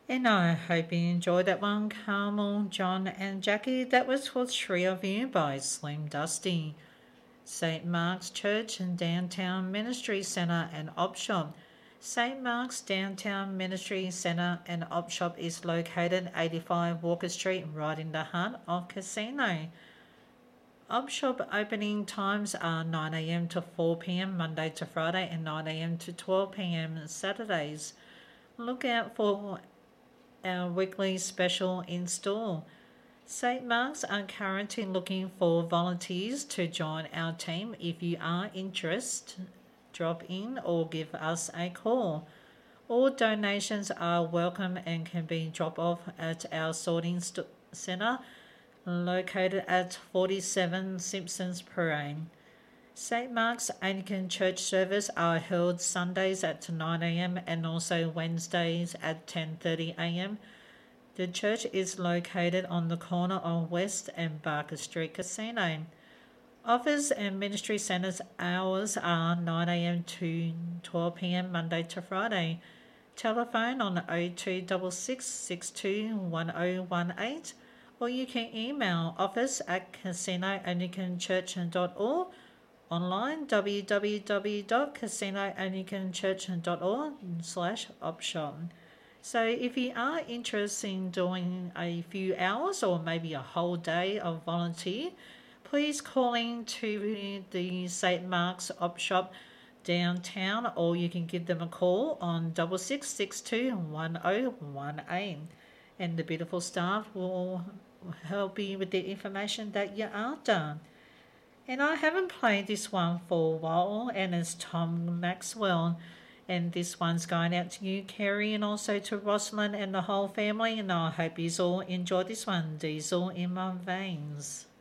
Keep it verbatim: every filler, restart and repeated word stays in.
And I hope you enjoyed that one, Carmel, John, and Jackie. That was for three of you by Slim Dusty. Saint Mark's Church and Downtown Ministry Centre and Op Shop. Saint Mark's Downtown Ministry Centre and Op Shop is located eighty-five Walker Street, right in the heart of Casino. Op Shop opening times are nine a m to four p m Monday to Friday and nine a m to twelve p m Saturdays. Look out for our weekly special in store. Saint Mark's are currently looking for volunteers to join our team. If you are interested, drop in or give us a call. All donations are welcome and can be dropped off at our sorting st- centre located at forty-seven Simpsons Parade. Saint Mark's Anglican Church service are held Sundays at nine a m and also Wednesdays at ten thirty a m. The church is located on the corner of West and Barker Street Casino. Office and ministry centres hours are nine a m to twelve p m Monday to Friday. Telephone on oh two six six, six two one oh one eight or you can email office at casino anglican church dot org. Online w w w dot casino anglican church dot org slash opshop. So if you are interested in doing a few hours or maybe a whole day of volunteer, please call in to the Saint Mark's Op Shop downtown, or you can give them a call on six six six two one oh one eight, and the beautiful staff will help you with the information that you're after. And I haven't played this one for a while, and it's Tom Maxwell. And this one's going out to you, Kerry, and also to Rosalind and the whole family. And I hope you all enjoy this one, Diesel in My Veins.